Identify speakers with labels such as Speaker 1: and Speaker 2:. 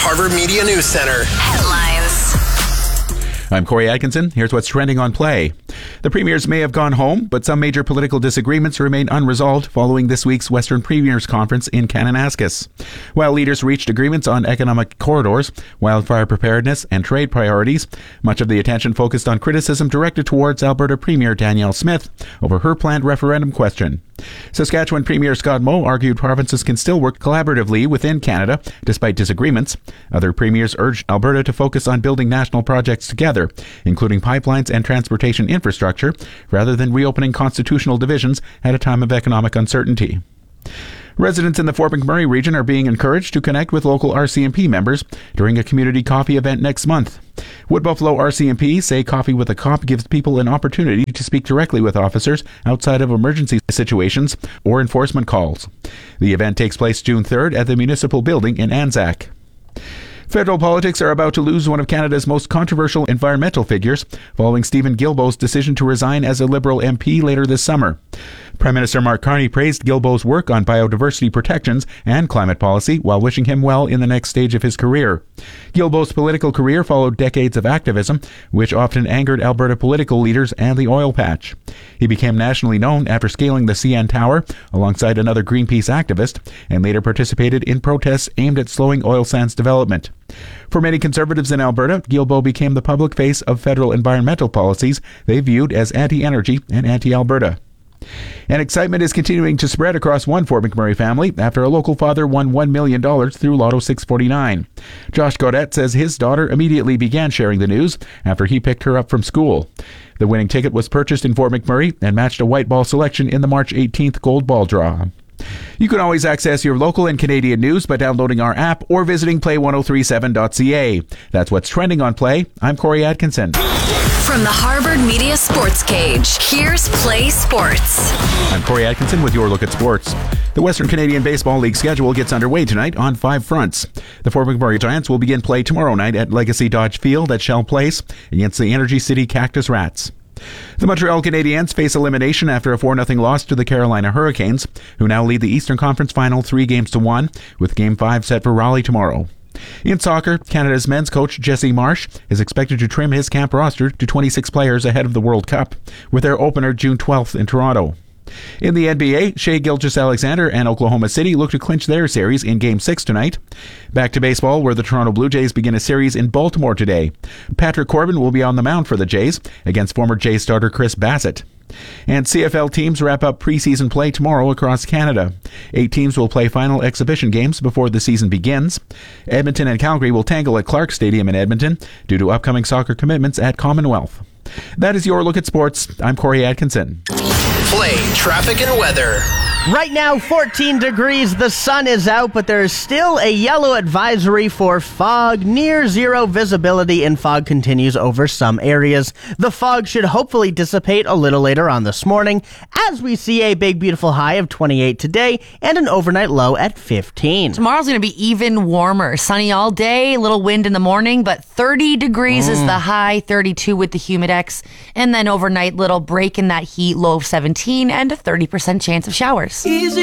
Speaker 1: Harvard Media News Center.
Speaker 2: Headlines.
Speaker 3: I'm Corey Atkinson. Here's what's trending on Play. The premiers may have gone home, but some major political disagreements remain unresolved following this week's Western Premiers Conference in Kananaskis. While leaders reached agreements on economic corridors, wildfire preparedness, and trade priorities, much of the attention focused on criticism directed towards Alberta Premier Danielle Smith over her planned referendum question. Saskatchewan Premier Scott Moe argued provinces can still work collaboratively within Canada, despite disagreements. Other premiers urged Alberta to focus on building national projects together, including pipelines and transportation infrastructure, rather than reopening constitutional divisions at a time of economic uncertainty. Residents in the Fort McMurray region are being encouraged to connect with local RCMP members during a community coffee event next month. Wood Buffalo RCMP say Coffee with a Cop gives people an opportunity to speak directly with officers outside of emergency situations or enforcement calls. The event takes place June 3rd at the Municipal Building in Anzac. Federal politics are about to lose one of Canada's most controversial environmental figures following Stephen Guilbeault's decision to resign as a Liberal MP later this summer. Prime Minister Mark Carney praised Guilbeault's work on biodiversity protections and climate policy while wishing him well in the next stage of his career. Guilbeault's political career followed decades of activism, which often angered Alberta political leaders and the oil patch. He became nationally known after scaling the CN Tower alongside another Greenpeace activist, and later participated in protests aimed at slowing oil sands development. For many Conservatives in Alberta, Guilbeault became the public face of federal environmental policies they viewed as anti-energy and anti-Alberta. And excitement is continuing to spread across one Fort McMurray family after a local father won $1 million through Lotto 649. Josh Gaudette says his daughter immediately began sharing the news after he picked her up from school. The winning ticket was purchased in Fort McMurray and matched a white ball selection in the March 18th gold ball draw. You can always access your local and Canadian news by downloading our app or visiting play1037.ca. That's what's trending on Play. I'm Corey Atkinson.
Speaker 2: From the Harvard Media Sports Cage, here's Play Sports.
Speaker 3: I'm Corey Atkinson with your look at sports. The Western Canadian Baseball League schedule gets underway tonight on 5 fronts. The Fort McMurray Giants will begin play tomorrow night at Legacy Dodge Field at Shell Place against the Energy City Cactus Rats. The Montreal Canadiens face elimination after a 4-0 loss to the Carolina Hurricanes, who now lead the Eastern Conference Final 3-1, with Game 5 set for Raleigh tomorrow. In soccer, Canada's men's coach Jesse Marsh is expected to trim his camp roster to 26 players ahead of the World Cup, with their opener June 12th in Toronto. In the NBA, Shai Gilgeous-Alexander and Oklahoma City look to clinch their series in Game 6 tonight. Back to baseball, where the Toronto Blue Jays begin a series in Baltimore today. Patrick Corbin will be on the mound for the Jays against former Jays starter Chris Bassett. And CFL teams wrap up preseason play tomorrow across Canada. 8 teams will play final exhibition games before the season begins. Edmonton and Calgary will tangle at Clark Stadium in Edmonton due to upcoming soccer commitments at Commonwealth. That is your look at sports. I'm Corey Atkinson.
Speaker 1: Play, traffic, and weather.
Speaker 4: Right now, 14 degrees. The sun is out, but there is still a yellow advisory for fog. Near zero visibility, and fog continues over some areas. The fog should hopefully dissipate a little later on this morning, as we see a big, beautiful high of 28 today and an overnight low at 15.
Speaker 5: Tomorrow's going to be even warmer. Sunny all day, a little wind in the morning, but 30 degrees is the high, 32 with the humidex, and then overnight, little break in that heat, low of 17 and a 30% chance of showers.